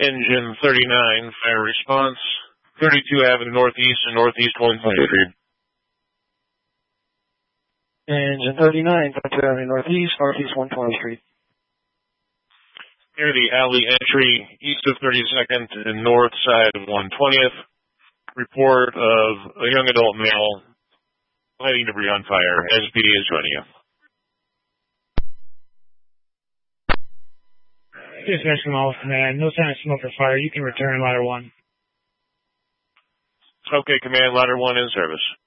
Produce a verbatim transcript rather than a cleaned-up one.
Engine thirty-nine, fire response, thirty-two Avenue Northeast and Northeast one twentieth Street. Engine thirty-nine, thirty-two Avenue Northeast, Northeast one twentieth Street. Near the alley entry, east of thirty-second and north side of one twentieth. Report of a young adult male lighting debris on fire. S P D is joining you. Dispatch Command, Command. No sign of smoke or fire. You can return ladder one. Okay, Command, ladder one in service.